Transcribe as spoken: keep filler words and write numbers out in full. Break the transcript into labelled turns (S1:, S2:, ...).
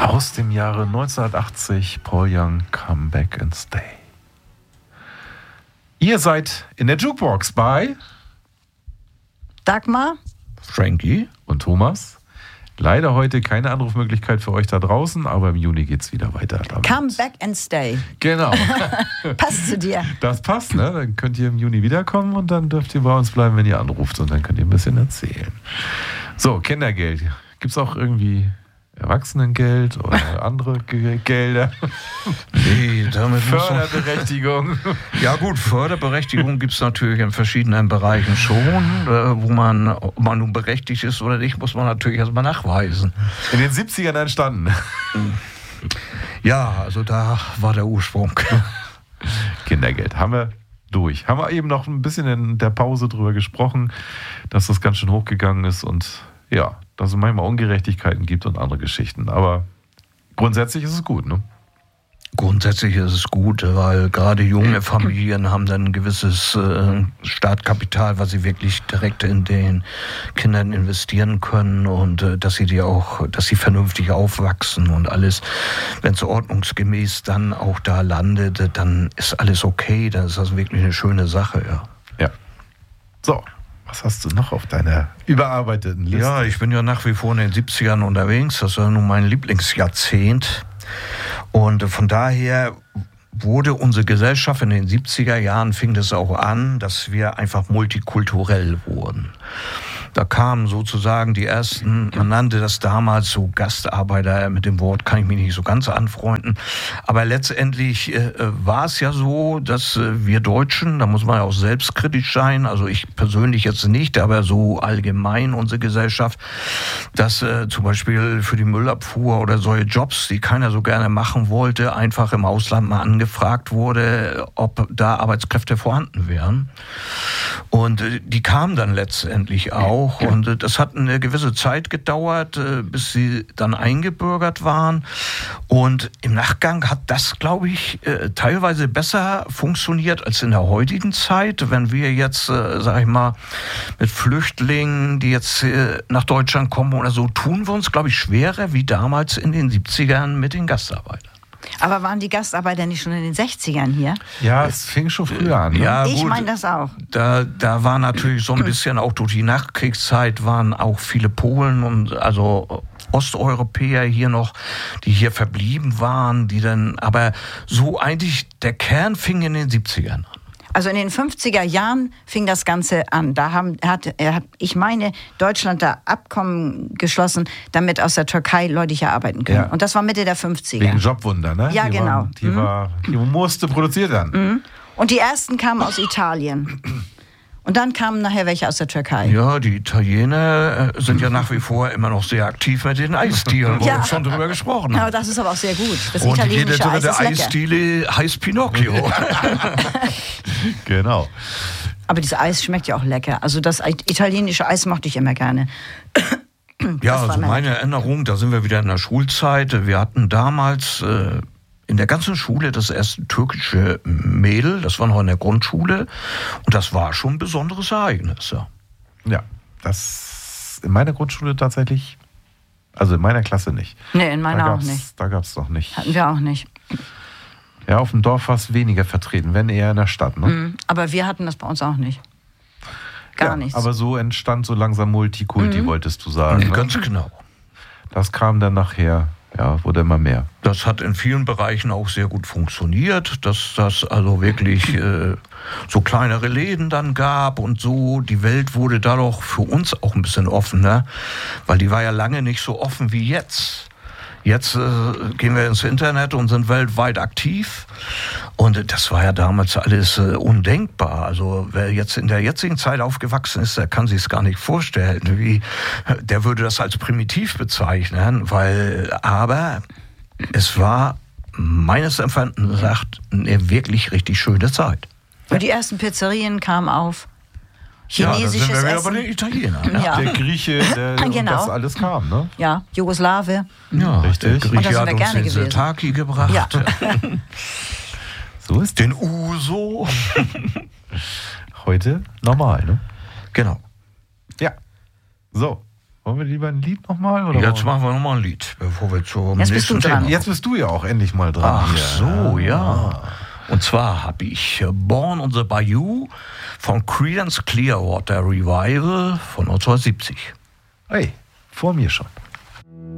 S1: Aus dem Jahre neunzehnhundertachtzig, Paul Young, Come Back and Stay. Ihr seid in der Jukebox bei
S2: Dagmar,
S3: Frankie
S1: und Thomas. Leider heute keine Anrufmöglichkeit für euch da draußen, aber im Juni geht's wieder weiter. Damit.
S2: Come Back and Stay.
S1: Genau.
S2: Passt zu dir.
S1: Das passt, ne? Dann könnt ihr im Juni wiederkommen und dann dürft ihr bei uns bleiben, wenn ihr anruft und dann könnt ihr ein bisschen erzählen. So, Kindergeld. Gibt's auch irgendwie Erwachsenengeld oder andere Ge- Gelder?
S3: Nee, damit muss man...
S1: Förderberechtigung.
S3: Ja gut, Förderberechtigung gibt es natürlich in verschiedenen Bereichen schon. Äh, wo man, ob man nun berechtigt ist oder nicht, muss man natürlich erstmal nachweisen.
S1: In den siebzigern entstanden.
S3: Ja, also da war der Ursprung.
S1: Kindergeld haben wir durch. Haben wir eben noch ein bisschen in der Pause drüber gesprochen, dass das ganz schön hochgegangen ist und ja, dass es manchmal Ungerechtigkeiten gibt und andere Geschichten. Aber grundsätzlich ist es gut, ne?
S3: Grundsätzlich ist es gut, weil gerade junge Familien haben dann ein gewisses äh, Startkapital, was sie wirklich direkt in den Kindern investieren können und äh, dass sie die auch, dass sie vernünftig aufwachsen und alles, wenn es ordnungsgemäß dann auch da landet, dann ist alles okay. Dann ist das wirklich eine schöne Sache, ja.
S1: Ja. So. Was hast du noch auf deiner überarbeiteten Liste?
S3: Ja, ich bin ja nach wie vor in den siebzigern unterwegs. Das ist ja nun mein Lieblingsjahrzehnt. Und von daher wurde unsere Gesellschaft in den siebziger Jahren, fing das auch an, dass wir einfach multikulturell wurden. Da kamen sozusagen die ersten, man nannte das damals so Gastarbeiter, mit dem Wort kann ich mich nicht so ganz anfreunden. Aber letztendlich äh, war es ja so, dass äh, wir Deutschen, da muss man ja auch selbstkritisch sein, also ich persönlich jetzt nicht, aber so allgemein unsere Gesellschaft, dass äh, zum Beispiel für die Müllabfuhr oder solche Jobs, die keiner so gerne machen wollte, einfach im Ausland mal angefragt wurde, ob da Arbeitskräfte vorhanden wären. Und äh, die kamen dann letztendlich auch. Und das hat eine gewisse Zeit gedauert, bis sie dann eingebürgert waren. Und im Nachgang hat das, glaube ich, teilweise besser funktioniert als in der heutigen Zeit. Wenn wir jetzt, sag ich mal, mit Flüchtlingen, die jetzt nach Deutschland kommen oder so, tun wir uns, glaube ich, schwerer wie damals in den siebzigern mit den Gastarbeitern.
S2: Aber waren die Gastarbeiter nicht schon in den sechzigern hier?
S1: Ja, es fing schon früher an. Ne?
S3: Ja,
S2: ich
S3: gut,
S2: meine das auch.
S3: Da, da war natürlich so ein bisschen, auch durch die Nachkriegszeit waren auch viele Polen und also Osteuropäer hier noch, die hier verblieben waren, die dann, aber so eigentlich, der Kern fing in den siebzigern an.
S2: Also in den fünfziger Jahren fing das Ganze an. Da haben, hat, hat, ich meine, Deutschland da Abkommen geschlossen, damit aus der Türkei Leute hier arbeiten können.
S1: Ja.
S2: Und das war Mitte der fünfziger.
S1: Wegen Jobwunder, ne?
S2: Ja,
S1: die
S2: genau.
S1: Waren, die,
S2: mhm.
S1: war, die musste produziert werden.
S2: Mhm. Und die ersten kamen aus Italien. Und dann kamen nachher welche aus der Türkei.
S3: Ja, die Italiener sind ja nach wie vor immer noch sehr aktiv mit den Eisdielen. Wir
S2: ja.
S3: haben schon drüber gesprochen.
S2: Ja, das ist aber auch sehr gut. Das
S3: und
S2: italienische
S3: jede
S2: Eis
S3: dritte
S2: ist lecker.
S3: Eisdiele heißt Pinocchio.
S1: Genau.
S2: Aber dieses Eis schmeckt ja auch lecker. Also das italienische Eis mochte ich immer gerne.
S3: Ja, also meine Erinnerung, da sind wir wieder in der Schulzeit. Wir hatten damals äh, in der ganzen Schule das erste türkische Mädel, das war noch in der Grundschule. Und das war schon ein besonderes Ereignis. Ja,
S1: ja, das in meiner Grundschule tatsächlich, also in meiner Klasse nicht.
S2: Nee, in meiner auch nicht.
S1: Da gab es noch nicht.
S2: Hatten wir auch nicht.
S1: Ja, auf dem Dorf war es weniger vertreten, wenn eher in der Stadt. Ne?
S2: Mhm, aber wir hatten das bei uns auch nicht. Gar
S1: ja,
S2: nichts.
S1: Aber so entstand so langsam Multikulti, mhm. wolltest du sagen.
S3: Nee,
S1: ne?
S3: ganz genau.
S1: Das kam dann nachher, ja, wurde immer mehr.
S3: Das hat in vielen Bereichen auch sehr gut funktioniert, dass das also wirklich äh, so kleinere Läden dann gab und so. Die Welt wurde dadurch für uns auch ein bisschen offener, weil die war ja lange nicht so offen wie jetzt. Jetzt äh, gehen wir ins Internet und sind weltweit aktiv. Und das war ja damals alles äh, undenkbar. Also wer jetzt in der jetzigen Zeit aufgewachsen ist, der kann sich es gar nicht vorstellen. Wie, der würde das als primitiv bezeichnen. Weil, aber es war meines Empfindens sagt eine wirklich richtig schöne Zeit.
S2: Und die ersten Pizzerien kamen auf. Chinesisches
S3: ja, da sind wir
S2: Essen.
S3: Bei den Italienern. Ja.
S2: Ja.
S1: Der Grieche, der
S2: Genau.
S1: und das alles kam, ne?
S2: Ja, Jugoslawe.
S3: Ja,
S1: richtig.
S3: Der
S2: Und da
S3: Grieche
S2: sind
S3: hat
S2: wir
S3: uns
S2: gerne
S3: den
S2: gewesen.
S3: Setaki gebracht.
S2: Ja.
S1: So ist
S3: den Uso.
S1: heute normal, ne?
S3: Genau.
S1: Ja. So. Wollen wir lieber ein Lied nochmal? Oder
S3: Jetzt
S1: wollen
S3: machen wir nochmal ein Lied, bevor wir zum
S2: Jetzt bist
S3: nächsten
S2: du dran.
S3: Thema.
S1: Jetzt bist du ja auch endlich mal dran.
S3: Ach
S1: hier.
S3: so, ja. Und zwar habe ich Born on the Bayou von Creedence Clearwater Revival von neunzehnhundertsiebzig.
S1: Hey, vor mir schon.